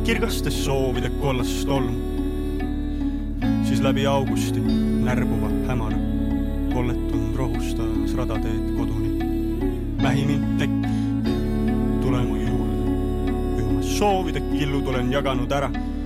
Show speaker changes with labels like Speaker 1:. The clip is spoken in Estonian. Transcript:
Speaker 1: kirgastes soovide kollast tolmu. Siis läbi augusti närbuva hämara kolletund rohustas radateed koduni. Vähimint tekk, tule mu juurde. Kui ma soovide killu tulen jaganud ära,